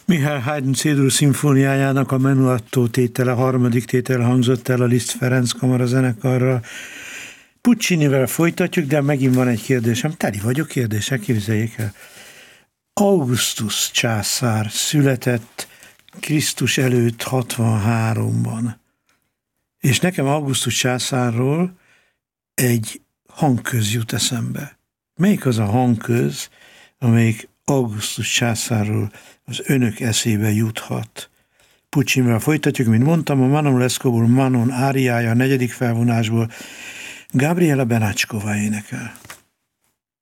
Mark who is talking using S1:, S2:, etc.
S1: Mihály Haydn C-dur szimfóniájának a Menuetto tétele, harmadik tétele hangzott el a Liszt Ferenc kamarazenekarral. Puccinivel folytatjuk, de megint van egy kérdésem. Teli vagyok kérdések, képzeljék el. Augustus császár született Krisztus előtt 63-ban. És nekem Augustus császárról egy hangköz jut eszembe. Melyik az a hangköz, amelyik Augustus császárról az önök eszébe juthat? Puccinivel folytatjuk, mint mondtam, a Manon Lescautból Manon áriája a negyedik felvonásból Gabriela Benácskova énekel.